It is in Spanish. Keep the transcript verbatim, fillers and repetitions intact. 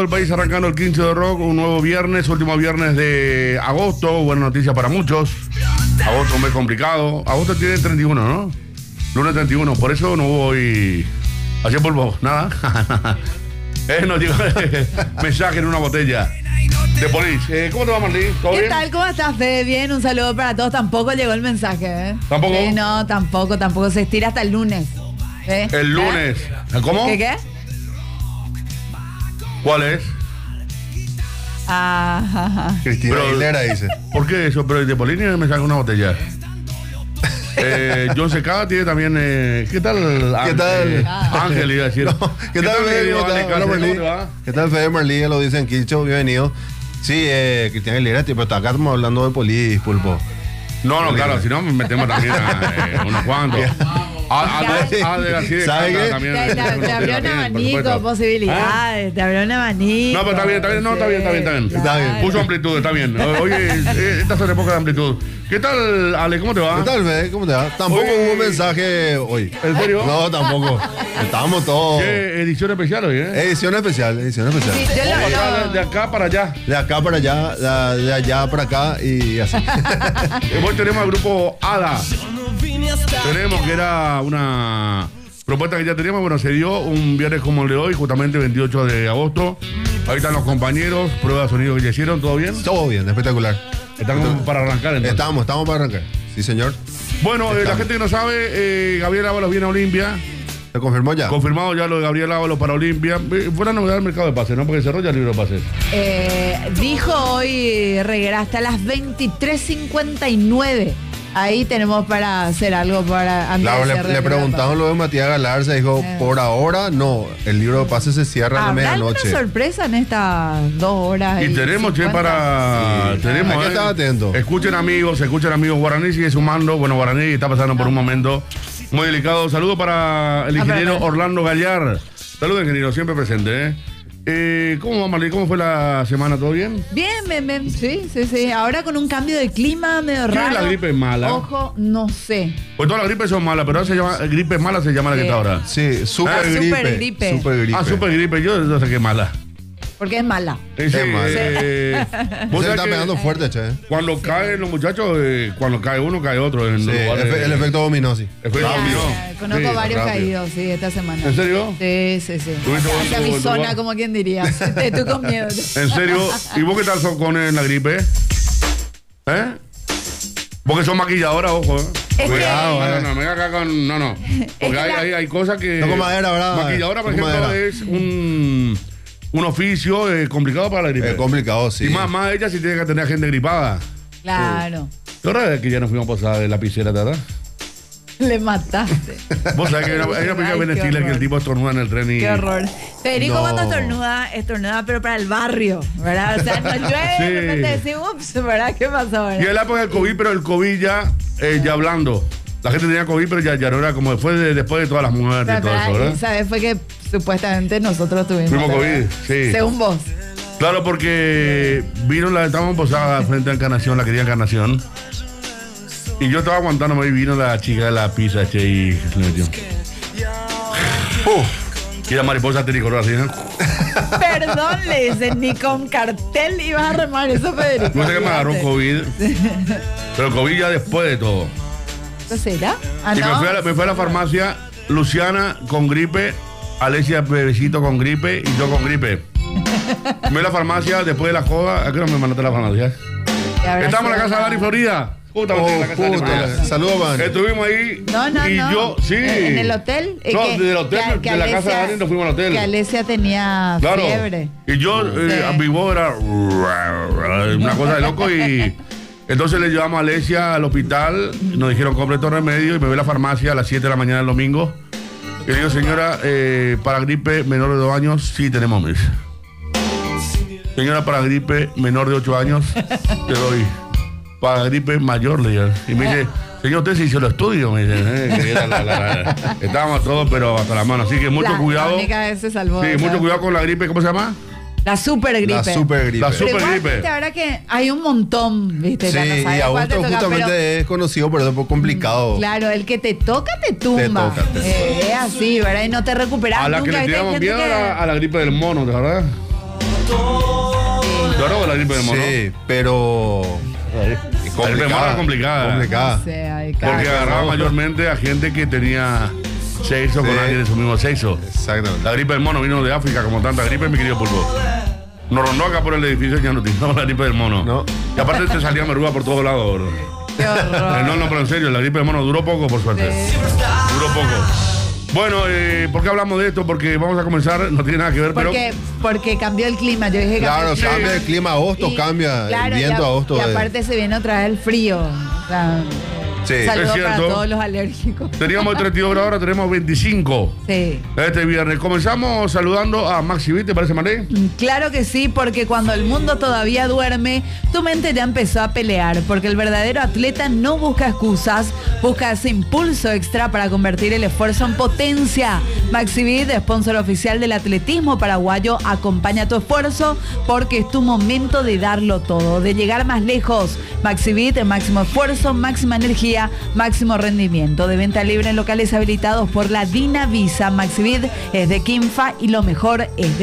el país arrancando el quince de rock, un nuevo viernes, último viernes de agosto. Buena noticia para muchos. Agosto un mes complicado. Agosto tiene treinta y uno, ¿no? Lunes treinta y uno, por eso no voy hacia polvo, nada. eh, nos llegó mensaje en una botella de Police. Eh, ¿Cómo te va, Marlí? ¿Todo ¿Qué bien? tal? ¿Cómo estás, Fede? Bien, un saludo para todos. Tampoco llegó el mensaje, ¿eh? ¿Tampoco? Sí, no, tampoco, tampoco. Se estira hasta el lunes. ¿Eh? El lunes. ¿Eh? ¿Cómo? ¿Qué qué? ¿Cuál es? Ah, Cristina Pero- Aguilera dice. ¿Por qué eso? Pero de Polini me saca una botella. Eh, John Secada tiene también. Eh, ¿Qué tal? ¿Qué tal? Eh, Ángel, iba a decir. No, ¿Qué tal, Fede? querido ¿Cómo Ale te va? Hola, Cáceres? Marlí. ¿Cómo te va? ¿Qué tal, Fede Marlí? Ya lo dicen Quicho, bienvenido. Sí, eh, Cristina Aguilera, pero acá estamos hablando de Police, pulpo. No, no, claro, si no me metemos también a eh, unos cuantos. A, a, de- a de así de ¿Sabe canta qué? también. te, te- te abrió un También, por abanico, supuesto. posibilidades. Te abrió un abanico. No, pero está bien, está bien, no, está bien, está bien, está bien. Está bien. Puso amplitud, está bien. Oye, eh, esta es la época de amplitud. ¿Qué tal, Ale? ¿Cómo te va? ¿Qué tal, Fede? ¿Cómo te va? Tampoco Oye. hubo mensaje hoy. ¿En serio? No, tampoco. Estábamos todos. ¿Qué edición especial hoy, eh? Edición especial, edición especial. Sí, yo lo- Vamos acá, lo- de, de acá para allá. De acá para allá, de, de allá para acá y así. Eh, Hoy tenemos al grupo ADA. Tenemos que era una propuesta que ya teníamos. Bueno, se dio un viernes como el de hoy, justamente veintiocho de agosto. Ahí están los compañeros, prueba de sonido que ya hicieron, ¿todo bien? Todo bien, espectacular. Están como para arrancar entonces. Estamos, estamos para arrancar. Sí, señor. Bueno, eh, la Estamos. gente que no sabe, eh, Gabriel Ábalos viene a Olimpia. ¿Se confirmó ya? Confirmado ya lo de Gabriel Ábalos para Olimpia. Eh, Fue la novedad del mercado de pases, ¿no? Porque cerró ya el libro de pases. Eh, dijo hoy Reguera hasta las veintitrés cincuenta y nueve. Ahí tenemos para hacer algo para antes Claro, de le, cierre le del preguntaron lo de Matías Galarza, dijo, Eh. por ahora no, el libro de pases se cierra a la ¿Habrá alguna medianoche. sorpresa en estas dos horas? Y tenemos, che, cincuenta? para. Sí. Tenemos. Hay que eh. estar atento. Escuchen, amigos, escuchen, amigos. Guaraní sigue sumando. Bueno, Guaraní está pasando por un momento muy delicado. Saludo para el Ah, ingeniero para- Orlando Gallar. Saludos, ingeniero, siempre presente, ¿eh? Eh, ¿Cómo va, Marley? ¿Cómo fue la semana? ¿Todo bien? Bien, bien, bien. Sí, sí, sí. Ahora con un cambio de clima medio ¿Qué es raro. la gripe mala? Ojo, no sé. Pues todas las gripes son malas, pero ahora se llama gripe mala, se llama la que Sí. está ahora. Sí, super Ah, gripe. super gripe. Super gripe. Ah, super gripe, yo no sé qué es mala. Porque es mala. Eh, sí, Es mala. eh, vos Se sabés está que pegando fuerte, che. Cuando caen los muchachos, eh, cuando cae uno, cae otro. En Sí, los el, lugares- efe- el efecto dominó, sí. Efecto Ya, dominó. ya, conozco Sí, varios rápido. caídos, sí, esta semana. ¿En serio? Sí, sí, sí. ¿Tuviste buen- Hacia mi buen zona, lugar? como quien diría. Estoy con miedo. ¿En serio? ¿Y vos qué tal son con eh, la gripe? ¿Eh? Porque son maquilladoras, ojo, ¿eh? Es Cuidado, que- no, no, no, me acá con. No, no. Porque que hay, la- hay, hay cosas que. Toco madera, ¿verdad? Maquilladora, por Toco ejemplo, madera. es un, un oficio eh, complicado para la gripe. Es complicado, sí. Y más, más ella si tiene que tener gente gripada. Claro. ¿Qué hora es que ya nos fuimos a pasar de lapicera, tata? Le mataste. Vos sabés que hay una, hay una película Ay, Ben qué Stiller que el horror. tipo estornuda en el tren y. Qué horror. Federico No. cuando estornuda, estornuda, pero para el barrio, ¿verdad? O sea, no llueve, Sí. de repente decimos, ups, ¿verdad? ¿Qué pasó? Y ¿verdad? en la época del COVID, pero el COVID ya, eh, ya hablando. La gente tenía COVID, pero ya, ya no era como después de, después de todas las muertes y todo eso, ¿verdad? ¿Sabes? Fue que supuestamente nosotros tuvimos. Fuimos ¿verdad? COVID, sí. Según vos. Claro, porque vino la, estábamos posadas frente a Encarnación, la querida Encarnación. Y yo estaba aguantándome y vino la chica de la pizza, che, y se le metió. Uf, y la mariposa tricolor así, ¿no? Perdón, le dicen, ni con cartel ibas a remar eso, Federico. No sé qué me agarró COVID. Pero COVID ya después de todo. ¿Eso será? Ah, Y me no. fui, a la, me fui a la farmacia, Luciana con gripe, Alesia Bebecito con gripe y yo con gripe. Me fui a la farmacia después de la joda. ¿A qué hora me mandaste a la farmacia? ¿Qué habrá Estamos en la sido? casa de Dani Florida. Justamente en la Oh, casa de Dani puta. Florida. Saludos, man. Estuvimos ahí. No, no, y no. yo, sí. ¿En el hotel? Eh, No, que- del hotel, que- que de la casa de Alesia- Dani nos fuimos al hotel. Que Alesia tenía Claro. fiebre. Y yo, eh, Sí. a mi voz era una cosa de loco y entonces le llevamos a Alesia al hospital, nos dijeron compre todo remedio y me voy a la farmacia a las siete de la mañana del domingo. Y le digo, señora, eh, para gripe menor de dos años, sí tenemos, me dice. Señora, para gripe menor de ocho años, te doy. Para gripe mayor, le digo. Y me dice, señor, usted se hizo el estudio, me dice. eh, que era la- la- la- Estábamos todos, pero hasta la mano. Así que mucho La- cuidado. La única vez se salvó. Sí, o sea. mucho cuidado con la gripe, ¿cómo se llama? La super gripe. La super gripe. La Pero super igual, gripe. viste, ahora que hay un montón, ¿viste? Sí, Ya no sabes y cuál te agosto toca, justamente pero- es conocido por eso, por complicado. Claro, el que te toca te tumba. Te toca, te toca. Eh, es así, ¿verdad? Y no te recuperas A la nunca. que le ¿viste? Hay tiramos gente miedo que- a la, a la gripe del mono, ¿verdad? Yo robo la gripe del mono. Sí, pero... Es La gripe del mono era complicada. complicada. No sé, hay cada Porque cosa. agarraba mayormente a gente que tenía sexo con Sí. alguien de su mismo sexo. Exactamente. La gripe del mono vino de África, como tanta gripe, mi querido Pulpo. Nos rondó acá por el edificio y ya no teníamos la gripe del mono. No. Y aparte te salía merúa por todos lados, bro. Qué horror. Eh, no, no, pero en serio, la gripe del mono duró poco, por suerte. Sí. Duró poco. Bueno, eh, ¿por qué hablamos de esto? Porque vamos a comenzar, no tiene nada que ver, pero... Porque, porque cambió el clima. Yo dije que Claro, cambió cambia el clima, agosto Y- cambia, claro, el viento y a- agosto. Y es- aparte se viene otra vez el frío. O sea, Sí. saludos Es para cierto. todos los alérgicos. Teníamos treinta y dos grados, ahora tenemos veinticinco. Sí. Este viernes. Comenzamos saludando a Maxi Vit, ¿te parece, Mané? Claro que sí, porque cuando el mundo todavía duerme, tu mente ya empezó a pelear, porque el verdadero atleta no busca excusas, busca ese impulso extra para convertir el esfuerzo en potencia. Maxivit, sponsor oficial del atletismo paraguayo, acompaña tu esfuerzo porque es tu momento de darlo todo, de llegar más lejos. Maxivit, máximo esfuerzo, máxima energía, máximo rendimiento. De venta libre en locales habilitados por la Dinavisa. Maxivit es de Kinfa y lo mejor es de